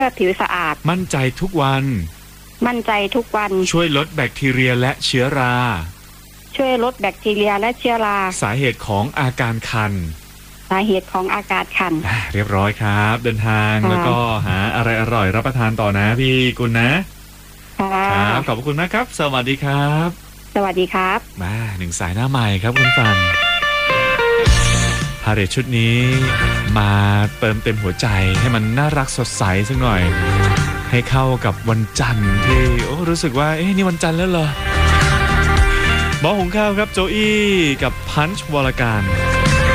ผิวสะอาดมั่นใจทุกวันมั่นใจทุกวันช่วยลดแบคทีเรียและเชื้อราช่วยลดแบคทีเรียและเชื้อราสาเหตุของอาการคันสาเหตุของอาการคันเรียบร้อยครับเดินทางแล้วก็หาอะไรอร่อยรับประทานต่อนะพี่กุลนะครับขอบคุณมากครับสวัสดีครับสวัสดีครับมาหนึ่งสายหน้าใหม่ครับคุณฟังพาเหรดชุดนี้มาเติมเต็มหัวใจให้มันน่ารักสดใสสักหน่อยให้เข้ากับวันจันทร์ที่รู้สึกว่านี่วันจันทร์แล้วเหรอหมอหุงข้าวครับโจอี้กับพันช์วรการ